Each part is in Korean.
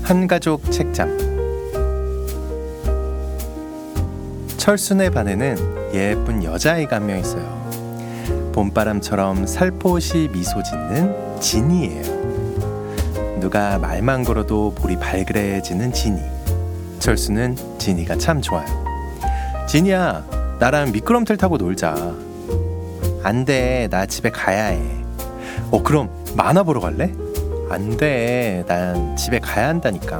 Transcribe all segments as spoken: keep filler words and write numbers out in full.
한가족 책장. 철순의 반에는 예쁜 여자아이가 한 명 있어요. 봄바람처럼 살포시 미소 짓는 진이에요. 누가 말만 걸어도 볼이 발그레해지는 진이. 철수는 진이가 참 좋아요. 진이야, 나랑 미끄럼틀 타고 놀자. 안 돼, 나 집에 가야 해. 어, 그럼 만화 보러 갈래? 안 돼, 난 집에 가야 한다니까.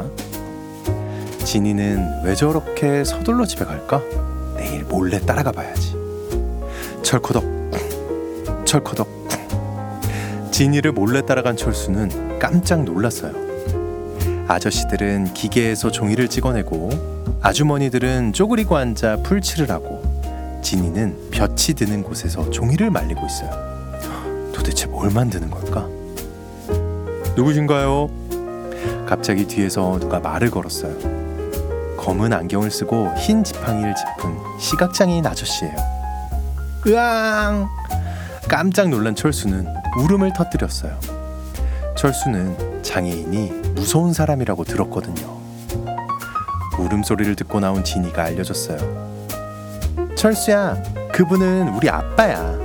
진이는 왜 저렇게 서둘러 집에 갈까? 내일 몰래 따라가 봐야지. 철커덕, 철커덕. 진이를 몰래 따라간 철수는 깜짝 놀랐어요. 아저씨들은 기계에서 종이를 찍어내고 아주머니들은 쪼그리고 앉아 풀칠을 하고 진이는 볕이 드는 곳에서 종이를 말리고 있어요. 도대체 뭘 만드는 걸까? 누구신가요? 갑자기 뒤에서 누가 말을 걸었어요. 검은 안경을 쓰고 흰 지팡이를 짚은 시각장애인 아저씨예요. 으앙! 깜짝 놀란 철수는 울음을 터뜨렸어요. 철수는 장애인이 무서운 사람이라고 들었거든요. 울음소리를 듣고 나온 진이가 알려줬어요. 철수야, 그분은 우리 아빠야.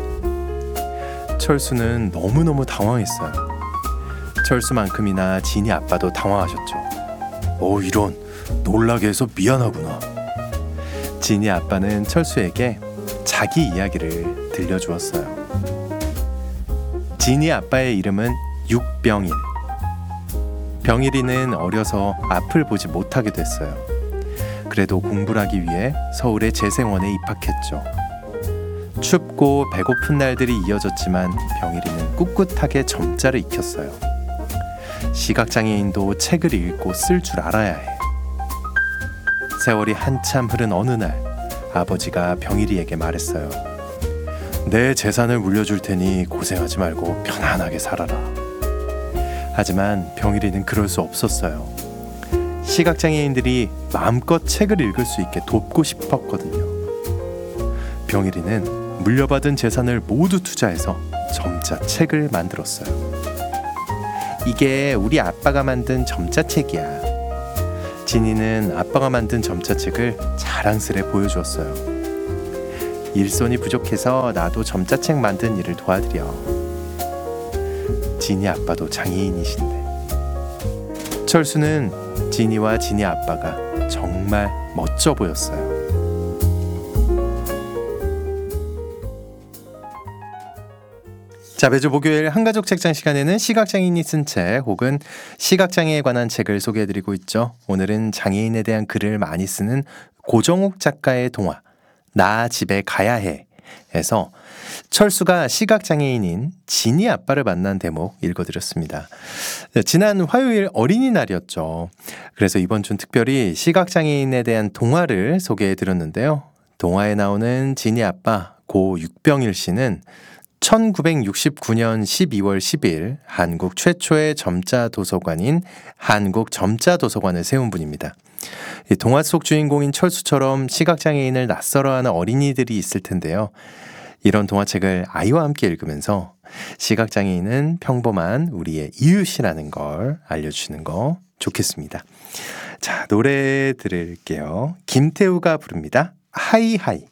철수는 너무너무 당황했어요. 철수만큼이나 진이 아빠도 당황하셨죠. 어, 이런, 놀라게 해서 미안하구나. 진이 아빠는 철수에게 자기 이야기를 들려주었어요. 진이 아빠의 이름은 육병일. 병일이는 어려서 앞을 보지 못하게 됐어요. 그래도 공부를 하기 위해 서울의 재생원에 입학했죠. 춥고 배고픈 날들이 이어졌지만 병일이는 꿋꿋하게 점자를 익혔어요. 시각장애인도 책을 읽고 쓸 줄 알아야 해. 세월이 한참 흐른 어느 날 아버지가 병일이에게 말했어요. 내 재산을 물려줄 테니 고생하지 말고 편안하게 살아라. 하지만 병일이는 그럴 수 없었어요. 시각장애인들이 마음껏 책을 읽을 수 있게 돕고 싶었거든요. 병일이는 물려받은 재산을 모두 투자해서 점자 책을 만들었어요. 이게 우리 아빠가 만든 점자책이야. 진이는 아빠가 만든 점자책을 자랑스레 보여주었어요. 일손이 부족해서 나도 점자책 만든 일을 도와드려. 진이 아빠도 장애인이신데. 철수는 진이와 진이 아빠가 정말 멋져 보였어요. 자, 매주 목요일 한가족 책장 시간에는 시각장애인이 쓴 책 혹은 시각장애에 관한 책을 소개해드리고 있죠. 오늘은 장애인에 대한 글을 많이 쓰는 고정욱 작가의 동화 나 집에 가야 해 에서 철수가 시각장애인인 진이 아빠를 만난 대목 읽어드렸습니다. 지난 화요일 어린이날이었죠. 그래서 이번 주는 특별히 시각장애인에 대한 동화를 소개해드렸는데요. 동화에 나오는 진이 아빠 고 육병일 씨는 천구백육십구년 십이월 십일 한국 최초의 점자 도서관인 한국점자도서관을 세운 분입니다. 이 동화 속 주인공인 철수처럼 시각장애인을 낯설어하는 어린이들이 있을 텐데요. 이런 동화책을 아이와 함께 읽으면서 시각장애인은 평범한 우리의 이웃이라는 걸 알려주시는 거 좋겠습니다. 자, 노래 들을게요. 김태우가 부릅니다. 하이하이.